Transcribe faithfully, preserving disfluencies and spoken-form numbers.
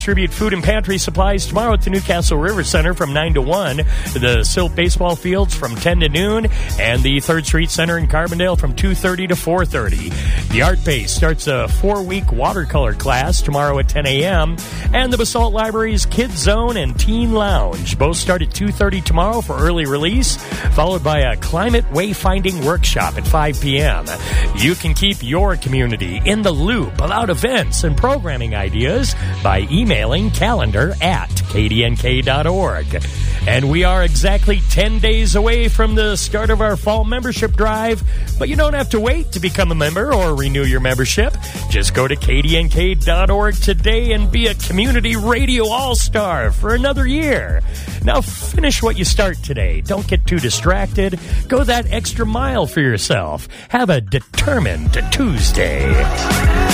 Distribute food and pantry supplies tomorrow at the Newcastle River Center from nine to one, the Silt Baseball Fields from ten to noon, and the third Street Center in Carbondale from two thirty to four thirty. The Art Base starts a four-week watercolor class tomorrow at ten a.m., and the Basalt Library's Kids Zone and Teen Lounge both start at two thirty tomorrow for early release, followed by a climate wayfinding workshop at five p.m. You can keep your community in the loop about events and programming ideas by emailing Emailing calendar at k d n k dot org. And we are exactly ten days away from the start of our fall membership drive, but you don't have to wait to become a member or renew your membership. Just go to k d n k dot org today and be a community radio all-star for another year. Now finish what you start today. Don't get too distracted. Go that extra mile for yourself. Have a determined Tuesday.